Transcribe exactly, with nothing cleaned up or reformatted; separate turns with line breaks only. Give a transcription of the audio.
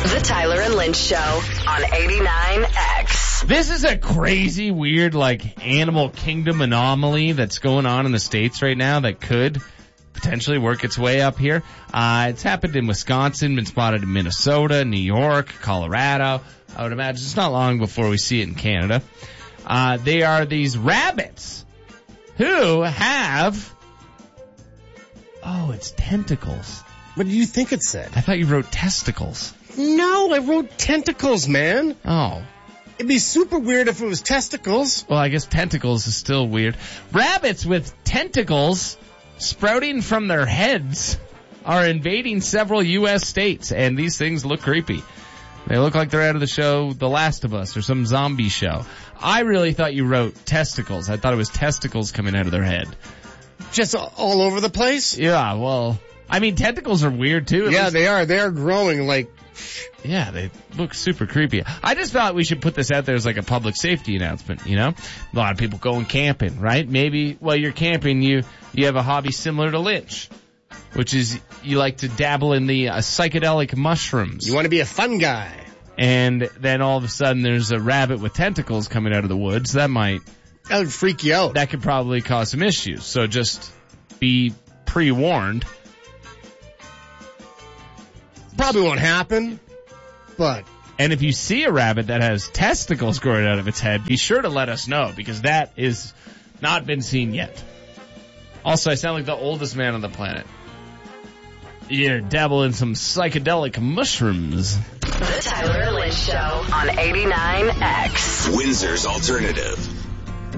The Tyler and Lynch Show on eighty-nine X.
This is a crazy, weird, like, animal kingdom anomaly that's going on in the States right now that could potentially work its way up here. Uh, it's happened in Wisconsin, been spotted in Minnesota, New York, Colorado. I would imagine it's not long before we see it in Canada. Uh, they are these rabbits who have, oh, it's tentacles.
What do you think it said?
I thought you wrote testicles.
No, I wrote tentacles, man.
Oh.
It'd be super weird if it was testicles.
Well, I guess tentacles is still weird. Rabbits with tentacles sprouting from their heads are invading several U S states, and these things look creepy. They look like they're out of the show The Last of Us or some zombie show. I really thought you wrote testicles. I thought it was testicles coming out of their head.
Just all over the place?
Yeah, well, I mean, tentacles are weird too.
Yeah, they are. They are growing like...
Yeah, they look super creepy. I just thought we should put this out there as like a public safety announcement, you know? A lot of people going camping, right? Maybe while you're camping, you, you have a hobby similar to Lynch, which is you like to dabble in the uh, psychedelic mushrooms.
You want to be a fun guy.
And then all of a sudden there's a rabbit with tentacles coming out of the woods. That might...
That would freak you out.
That could probably cause some issues. So just be pre-warned.
Probably won't happen, but...
And if you see a rabbit that has testicles growing out of its head, be sure to let us know, because that is not been seen yet. Also, I sound like the oldest man on the planet. You're dabbling some psychedelic mushrooms.
The Tyler and Lynch Show on eighty-nine X.
Windsor's Alternative.